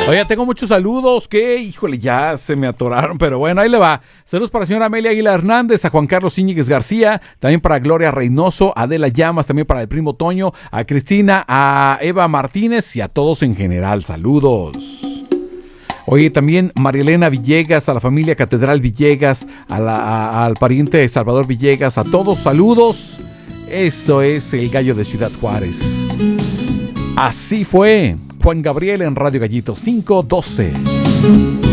Oye, tengo muchos saludos que, híjole, ya se me atoraron, pero bueno, ahí le va. Saludos para la señora Amelia Aguilar Hernández, a Juan Carlos Íñiguez García, también para Gloria Reynoso, a Adela Llamas, también para el primo Toño, a Cristina, a Eva Martínez y a todos en general. Saludos. Oye, también Marielena Villegas, a la familia Catedral Villegas, al pariente Salvador Villegas, a todos saludos. Eso es el Gallo de Ciudad Juárez. Así fue Juan Gabriel en Radio Gallito 512.